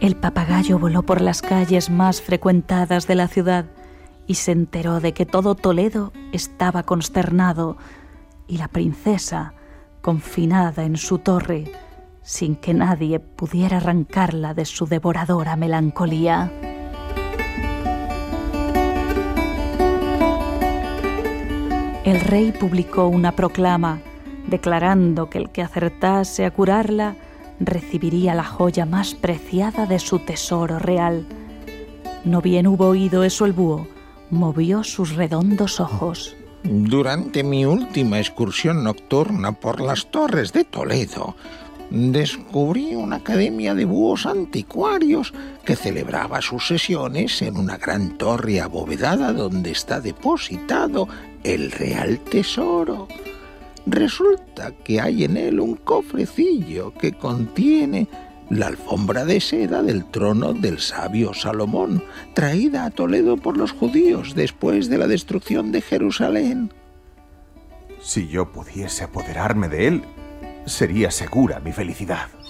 El papagayo voló por las calles más frecuentadas de la ciudad y se enteró de que todo Toledo estaba consternado y la princesa, confinada en su torre, sin que nadie pudiera arrancarla de su devoradora melancolía. El rey publicó una proclama declarando que el que acertase a curarla recibiría la joya más preciada de su tesoro real. No bien hubo oído eso el búho, movió sus redondos ojos. Durante mi última excursión nocturna por las torres de Toledo, descubrí una academia de búhos anticuarios que celebraba sus sesiones en una gran torre abovedada donde está depositado el real tesoro. Resulta que hay en él un cofrecillo que contiene la alfombra de seda del trono del sabio Salomón, traída a Toledo por los judíos después de la destrucción de Jerusalén. Si yo pudiese apoderarme de él, sería segura mi felicidad.